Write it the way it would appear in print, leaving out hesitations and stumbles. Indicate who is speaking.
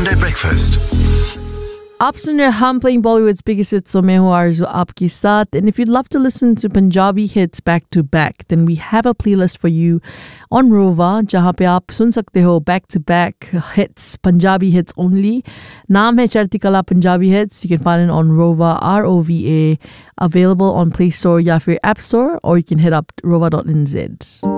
Speaker 1: Sunday Breakfast.
Speaker 2: आप सुन रहे हम playing Bollywood's biggest hits, so मैं हूँ आरज़ू आपके साथ. And if you'd love to listen to Punjabi hits back to back, then we have a playlist for you on Rova, जहाँ पे आप सुन सकते हो back to back hits, Punjabi hits only. नाम है चढ़ती कला Punjabi hits. You can find it on Rova, ROVA, available on Play Store या फिर App Store, or you can hit up rova.nz.